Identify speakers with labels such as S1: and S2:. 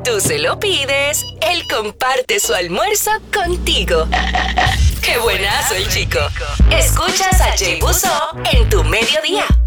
S1: Tú se lo pides, él comparte su almuerzo contigo. ¡Qué buenazo el chico! Escuchas a Jay Buzó en Tu Mediodía.